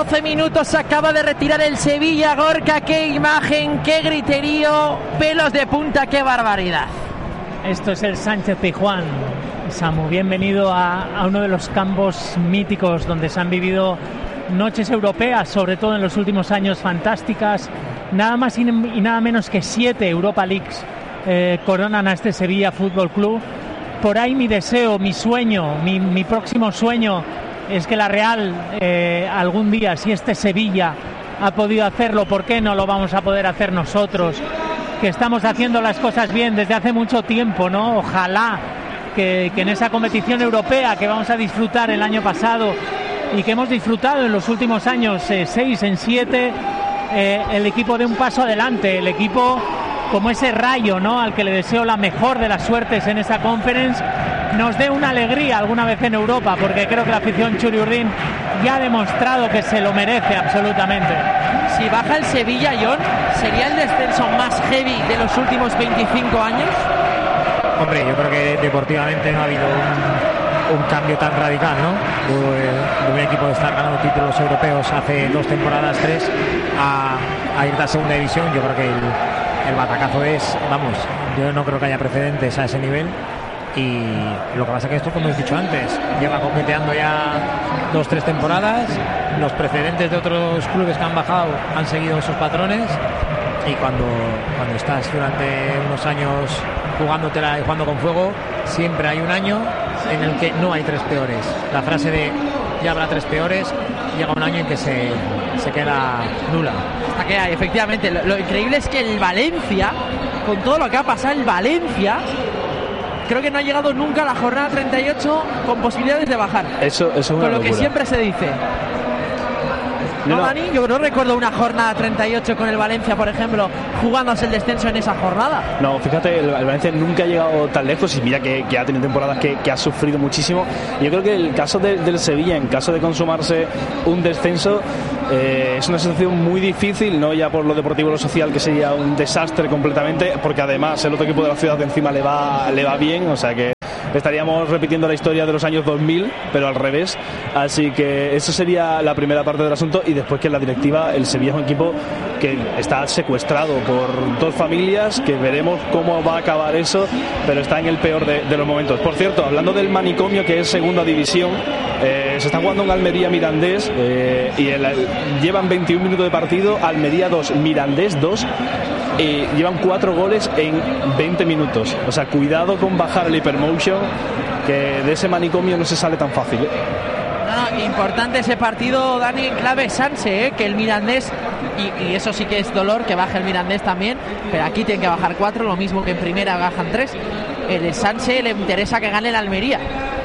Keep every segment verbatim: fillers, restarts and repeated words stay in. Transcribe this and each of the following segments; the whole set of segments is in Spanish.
doce minutos se acaba de retirar el Sevilla. Gorka, qué imagen, qué griterío, pelos de punta, qué barbaridad. Esto es el Sánchez Pizjuán. Samu, bienvenido a, a uno de los campos míticos donde se han vivido noches europeas, sobre todo en los últimos años, fantásticas. Nada más y, y nada menos que siete Europa Leagues eh, coronan a este Sevilla Fútbol Club. Por ahí mi deseo, mi sueño, mi, mi próximo sueño es que la Real eh, algún día, si este Sevilla ha podido hacerlo, ¿por qué no lo vamos a poder hacer nosotros? Que estamos haciendo las cosas bien desde hace mucho tiempo, ¿no? Ojalá que, que en esa competición europea que vamos a disfrutar el año pasado y que hemos disfrutado en los últimos años, eh, seis en siete, eh, el equipo dé un paso adelante, el equipo como ese Rayo, ¿no?, al que le deseo la mejor de las suertes en esa conference, nos dé una alegría alguna vez en Europa, porque creo que la afición Churiurdin ya ha demostrado que se lo merece absolutamente. Si baja el Sevilla, John, ¿sería el descenso más heavy de los últimos veinticinco años? Hombre, yo creo que deportivamente no ha habido un, un cambio tan radical, ¿no? De, de un equipo de estar ganando títulos europeos hace dos temporadas, tres, a, a ir a segunda división. Yo creo que el, el batacazo es, vamos, yo no creo que haya precedentes a ese nivel. Y lo que pasa es que esto, como he dicho antes, lleva coqueteando ya dos, tres temporadas. Los precedentes de otros clubes que han bajado han seguido esos patrones. Y cuando, cuando estás durante unos años jugándotela y jugando con fuego, siempre hay un año en el que no hay tres peores. La frase de ya habrá tres peores llega un año en que se, se queda nula. Hasta que hay, efectivamente. Lo, lo increíble es que el Valencia, con todo lo que ha pasado, el Valencia creo que no ha llegado nunca a la jornada treinta y ocho con posibilidades de bajar. Eso, eso es una con lo locura. que siempre se dice. ¿No, no, Dani? Yo no recuerdo una jornada treinta y ocho con el Valencia, por ejemplo, jugándose el descenso en esa jornada. No, fíjate, el, el Valencia nunca ha llegado tan lejos y mira que, que ha tenido temporadas que, que ha sufrido muchísimo. Yo creo que el caso de, del Sevilla, en caso de consumarse un descenso, eh, es una situación muy difícil, no ya por lo deportivo o lo social, que sería un desastre completamente, porque además el otro equipo de la ciudad de encima le va, le va bien, o sea que estaríamos repitiendo la historia de los años dos mil, pero al revés. Así que eso sería la primera parte del asunto. Y después que en la directiva, el Sevilla es un equipo que está secuestrado por dos familias, que veremos cómo va a acabar eso, pero está en el peor de, de los momentos. Por cierto, hablando del manicomio, que es segunda división, eh, se está jugando un Almería Mirandés eh, y el, el, llevan veintiún minutos de partido. Almería dos, Mirandés dos. Y llevan cuatro goles en veinte minutos. O sea, cuidado con bajar el hypermotion, que de ese manicomio no se sale tan fácil, ¿eh? No, no, importante ese partido, Dani, en clave Sanse, ¿eh? Que el Mirandés, y, y eso sí que es dolor, que baje el Mirandés también, pero aquí tienen que bajar cuatro, lo mismo que en primera bajan tres. El Sanse le interesa que gane el Almería.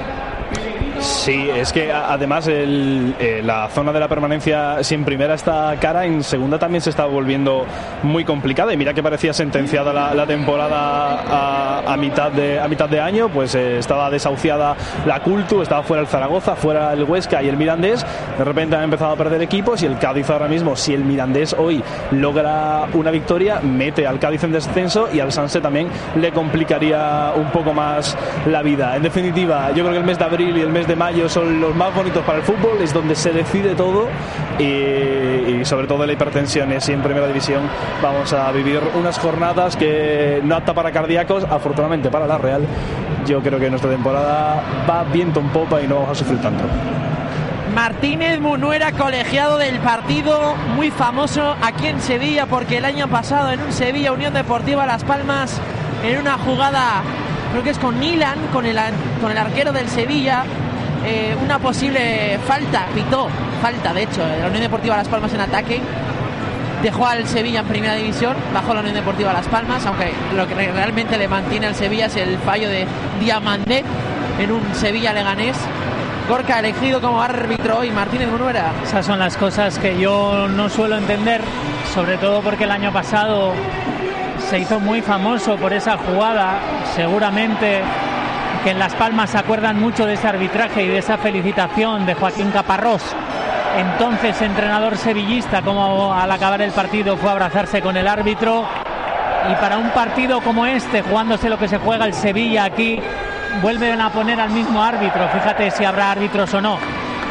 Sí, es que además el, eh, la zona de la permanencia, si en primera está cara, en segunda también se está volviendo muy complicada. Y mira que parecía sentenciada la, la temporada a, a, mitad de, a mitad de año, pues eh, estaba desahuciada la Cultu, estaba fuera el Zaragoza, fuera el Huesca y el Mirandés. De repente han empezado a perder equipos y el Cádiz ahora mismo, si el Mirandés hoy logra una victoria, mete al Cádiz en descenso y al Sanse también le complicaría un poco más la vida. En definitiva, yo creo que el mes de abril y el mes de mayo son los más bonitos para el fútbol, es donde se decide todo y, y sobre todo en la hipertensión. Y en primera división vamos a vivir unas jornadas que no apta para cardíacos, afortunadamente para la Real. Yo creo que nuestra temporada va viento en popa y no vamos a sufrir tanto. Martínez Munuera, colegiado del partido, muy famoso aquí en Sevilla, porque el año pasado en un Sevilla Unión Deportiva Las Palmas, en una jugada, creo que es con Milan, con el, con el arquero del Sevilla, eh, una posible falta, pitó, falta de hecho, la Unión Deportiva Las Palmas en ataque, dejó al Sevilla en primera división, bajó la Unión Deportiva Las Palmas, aunque lo que realmente le mantiene al Sevilla es el fallo de Diamandé en un Sevilla-Leganés. Gorka elegido como árbitro y Martínez Munuera. Esas son las cosas que yo no suelo entender, sobre todo porque el año pasado se hizo muy famoso por esa jugada. Seguramente que en Las Palmas se acuerdan mucho de ese arbitraje y de esa felicitación de Joaquín Caparrós, entonces entrenador sevillista, como al acabar el partido fue a abrazarse con el árbitro. Y para un partido como este, jugándose lo que se juega el Sevilla aquí, vuelven a poner al mismo árbitro. Fíjate si habrá árbitros o no.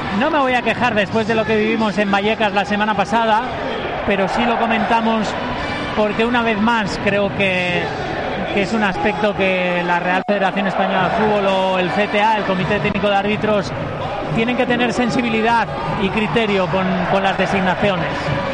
no me voy a quejar después de lo que vivimos en Vallecas la semana pasada, pero sí lo comentamos porque una vez más creo que, que es un aspecto que la Real Federación Española de Fútbol o el C T A, el Comité Técnico de Árbitros, tienen que tener sensibilidad y criterio con, con las designaciones.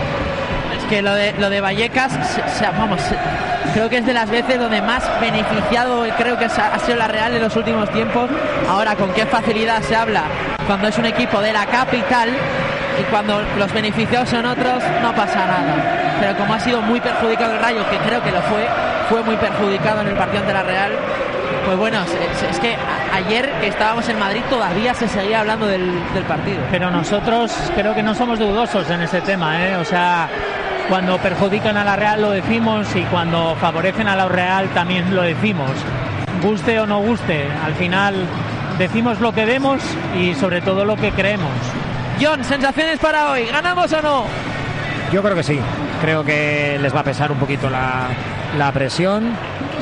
Es que lo de, lo de Vallecas, o sea, vamos, creo que es de las veces donde más beneficiado creo que ha sido la Real en los últimos tiempos. Ahora, con qué facilidad se habla cuando es un equipo de la capital y cuando los beneficiados son otros, no pasa nada. Pero como ha sido muy perjudicado el Rayo, que creo que lo fue, fue muy perjudicado en el partido ante la Real, pues bueno, es, es que ayer que estábamos en Madrid todavía se seguía hablando del, del partido. Pero nosotros creo que no somos dudosos en ese tema, ¿eh? O sea, cuando perjudican a la Real lo decimos y cuando favorecen a la Real también lo decimos. Guste o no guste, al final decimos lo que vemos y sobre todo lo que creemos. John, sensaciones para hoy, ¿ganamos o no? Yo creo que sí, creo que les va a pesar un poquito la, la presión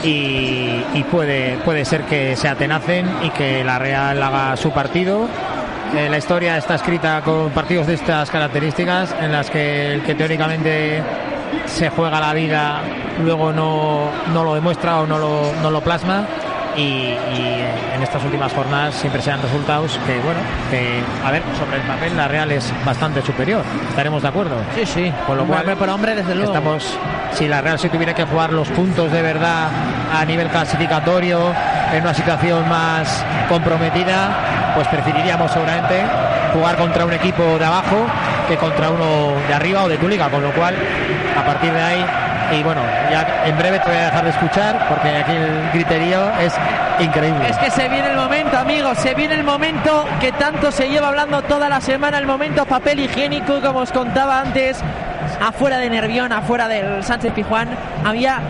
y, y puede, puede ser que se atenacen y que la Real haga su partido. Eh, la historia está escrita con partidos de estas características en las que el que teóricamente se juega la vida luego no, no lo demuestra o no lo, no lo plasma. Y, y en estas últimas jornadas siempre se dan resultados que, bueno, que, a ver, sobre el papel la Real es bastante superior, estaremos de acuerdo. Sí, sí, con lo cual, hombre por hombre, desde luego. Estamos, si la Real se tuviera que jugar los puntos de verdad a nivel clasificatorio, en una situación más comprometida, pues preferiríamos seguramente jugar contra un equipo de abajo que contra uno de arriba o de tu liga, con lo cual, a partir de ahí. Y bueno, ya en breve te voy a dejar de escuchar porque aquí el griterío es increíble. Es que se viene el momento, amigos, se viene el momento que tanto se lleva hablando toda la semana, el momento papel higiénico, como os contaba antes, afuera de Nervión, afuera del Sánchez Pizjuán, había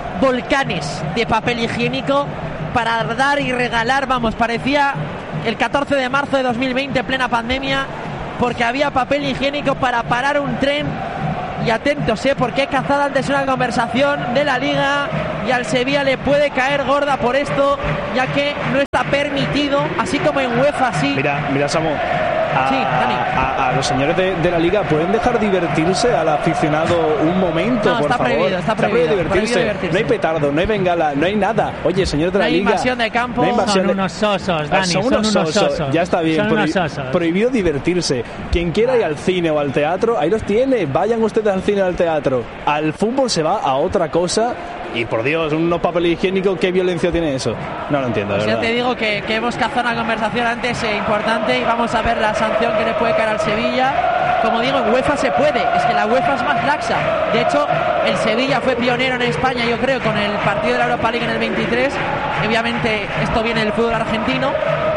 volcanes de papel higiénico para dar y regalar, vamos, parecía el catorce de marzo de dos mil veinte, plena pandemia, porque había papel higiénico para parar un tren. Y atentos, ¿eh? Porque he cazado antes una conversación de la Liga y al Sevilla le puede caer gorda por esto, ya que no está permitido, así como en UEFA sí. Mira, mira Samu, a, sí, Dani. a, a los señores de, de la Liga, ¿pueden dejar divertirse al aficionado un momento, no, por está favor? Prohibido, está prohibido, está prohibido divertirse. prohibido divertirse. No hay petardo, no hay bengala, no hay nada. Oye, señores de no la Liga, no hay invasión de campo. No invasión son de... unos sosos, Dani, son, son unos unos sosos. sosos. Ya está bien, son prohi- unos sosos. prohibido divertirse. Quien quiera ir al cine o al teatro, ahí los tiene. Vayan ustedes al cine o al teatro. Al fútbol se va a otra cosa. Y por Dios, unos papeles higiénicos, ¿qué violencia tiene eso? No lo entiendo, de pues verdad. Ya te digo que, que hemos cazado una conversación antes eh, importante y vamos a ver la sanción que le puede caer al Sevilla. Como digo, en UEFA se puede, es que la UEFA es más laxa. De hecho, el Sevilla fue pionero en España, yo creo, con el partido de la Europa League en el veintitrés. Obviamente esto viene del fútbol argentino.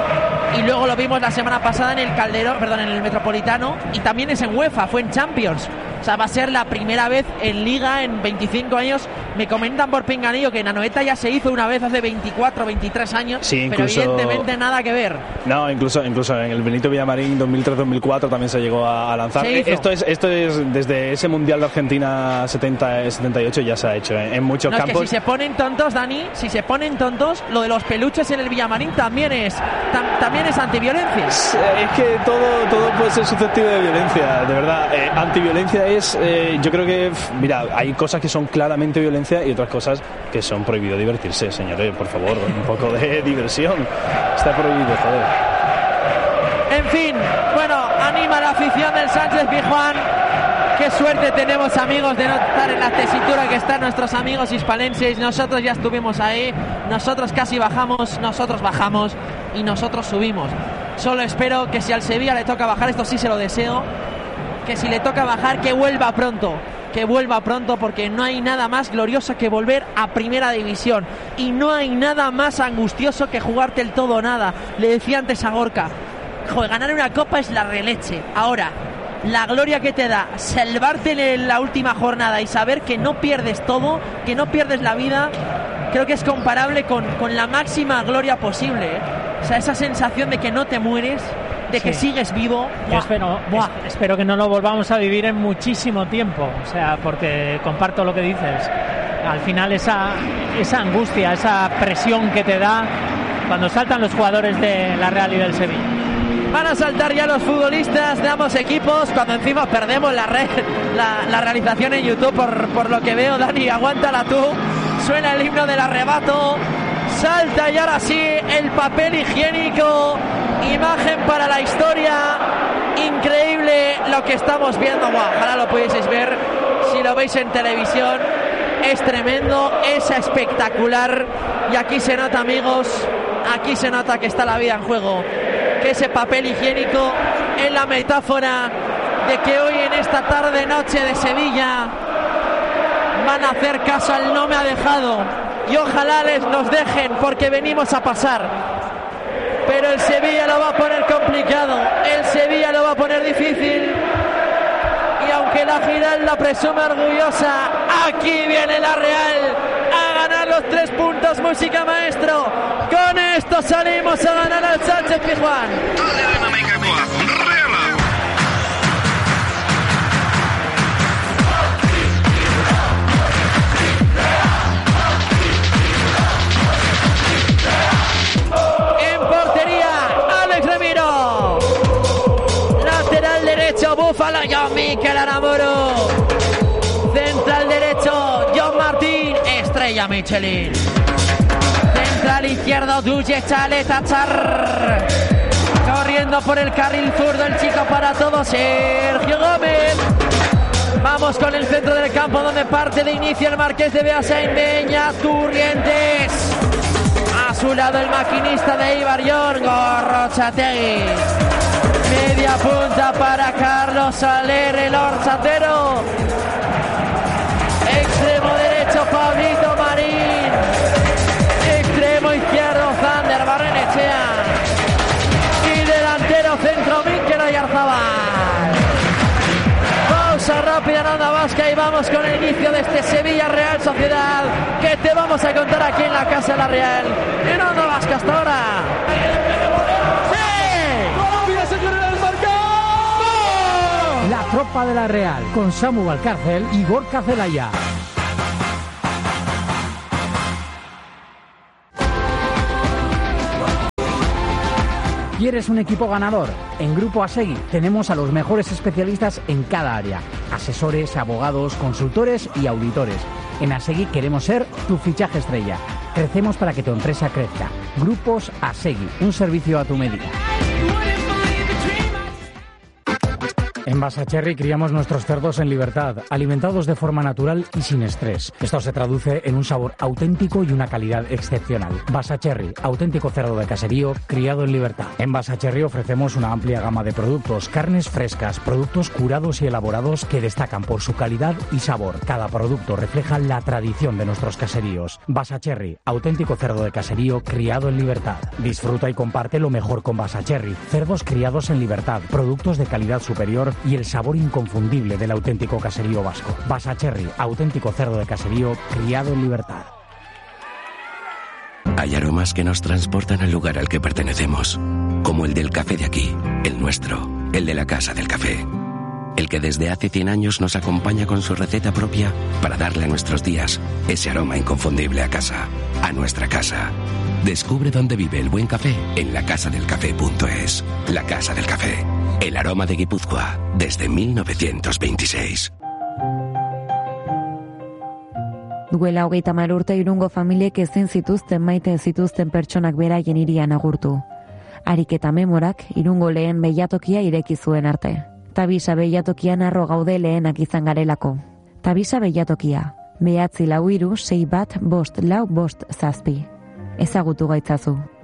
Y luego lo vimos la semana pasada en el Calderón, perdón, en el Metropolitano, y también es en UEFA, fue en Champions. O sea, va a ser la primera vez en Liga en veinticinco años. Me comentan por pinganillo que en Anoeta ya se hizo una vez hace veinticuatro, veintitrés años, sí, incluso, pero evidentemente nada que ver. No, incluso incluso en el Benito Villamarín dos mil tres dos mil cuatro también se llegó a, a lanzar. Esto es esto es desde ese Mundial de Argentina setenta setenta y ocho ya se ha hecho en, en muchos no, campos. Es que si se ponen tontos, Dani, si se ponen tontos, lo de los peluches en el Villamarín también es tam, también es antiviolencia. Es, es que todo todo puede ser susceptible de violencia, de verdad. Eh, antiviolencia es, eh, yo creo que, mira, hay cosas que son claramente violencia y otras cosas que son prohibido divertirse, señores, por favor, un poco de diversión. Está prohibido, joder. En fin, bueno, anima la afición del Sánchez Pizjuán. Qué suerte tenemos, amigos, de no estar en la tesitura que están nuestros amigos hispalenses. Nosotros ya estuvimos ahí, nosotros casi bajamos, nosotros bajamos y nosotros subimos. Solo espero que si al Sevilla le toca bajar, esto sí se lo deseo, que si le toca bajar, que vuelva pronto. Que vuelva pronto, porque no hay nada más glorioso que volver a primera división y no hay nada más angustioso que jugarte el todo o nada. Le decía antes a Gorka, joder, ganar una copa es la releche. Ahora, la gloria que te da salvarte en la última jornada y saber que no pierdes todo, que no pierdes la vida, creo que es comparable con, con la máxima gloria posible, ¿eh? O sea, esa sensación de que no te mueres, de sí. que sigues vivo. Yo espero, es, espero que no lo volvamos a vivir en muchísimo tiempo, o sea, porque comparto lo que dices. Al final esa, esa angustia, esa presión que te da cuando saltan los jugadores de la Real y del Sevilla. Van a saltar ya los futbolistas de ambos equipos cuando encima perdemos la, red, la, la realización en YouTube por, por lo que veo. Dani, aguántala tú. Suena el himno del arrebato. Salta y ahora sí el papel higiénico. Imagen para la historia. Increíble lo que estamos viendo. Wow, ojalá lo pudieseis ver si lo veis en televisión. Es tremendo, es espectacular. Y aquí se nota, amigos, aquí se nota que está la vida en juego. Que ese papel higiénico es la metáfora de que hoy en esta tarde noche de Sevilla van a hacer caso al no me ha dejado, y ojalá les nos dejen porque venimos a pasar, pero el Sevilla lo va a poner complicado, el Sevilla lo va a poner difícil, y aunque la Giralda presume orgullosa, aquí viene la Real a ganar los tres puntos. Música, maestro. Con esto salimos a ganar al Sánchez Pizjuán. En portería, Alex Remiro. Lateral derecho, Búfalo, John Miquel Aramuro. Central derecho, John Martín, Estrella Michelin. Central izquierdo, Duje Chaleta Char. Corriendo por el carril zurdo, el chico para todos, Sergio Gómez. Vamos con el centro del campo donde parte de inicio el Marqués de Beasain, Beñat Turrientes. A su lado el maquinista de Ibarrión, Gorrochategui. Media punta para Carlos Soler, el horchatero. Extremo derecho, Pablito Marín. Extremo izquierdo, Zander Barrenechea. Y delantero centro, Mikel Oyarzabal. Pausa rápida en Onda Vasca y vamos con el inicio de este Sevilla Real Sociedad, que te vamos a contar aquí en la Casa de la Real, en Onda Vasca hasta ahora. La tropa de la Real, con Samu Valcárcel y Gorka Zelaya. ¿Quieres un equipo ganador? En Grupo Asegui tenemos a los mejores especialistas en cada área. Asesores, abogados, consultores y auditores. En Asegui queremos ser tu fichaje estrella. Crecemos para que tu empresa crezca. Grupos Asegui, un servicio a tu medida. En Basacherry criamos nuestros cerdos en libertad, alimentados de forma natural y sin estrés. Esto se traduce en un sabor auténtico y una calidad excepcional. Basacherry, auténtico cerdo de caserío, criado en libertad. En Basacherry ofrecemos una amplia gama de productos, carnes frescas, productos curados y elaborados que destacan por su calidad y sabor. Cada producto refleja la tradición de nuestros caseríos. Basacherry, auténtico cerdo de caserío, criado en libertad. Disfruta y comparte lo mejor con Basacherry. Cerdos criados en libertad, productos de calidad superior y el sabor inconfundible del auténtico caserío vasco. Basacherry, auténtico cerdo de caserío, criado en libertad. Hay aromas que nos transportan al lugar al que pertenecemos, como el del café de aquí, el nuestro, el de la Casa del Café. El que desde hace cien años nos acompaña con su receta propia para darle a nuestros días ese aroma inconfundible a casa, a nuestra casa. Descubre dónde vive el buen café en la casa del café punto es. La Casa del Café, el aroma de Guipúzcoa desde mil novecientos veintiséis. Duela hogeita hamar urte Irungo familiek ezin zituzten maite zituzten pertsonak beraien hirian agurtu. Ariketa memorak Irungo lehen beilatokia ireki zuen arte. Tabisa beilatokian harro gaude lehenak izan garelako. Tabisa beilatokia, behatzi lau hiru sei bat bost lau bost zazpi. Ezagutu gaitzazu.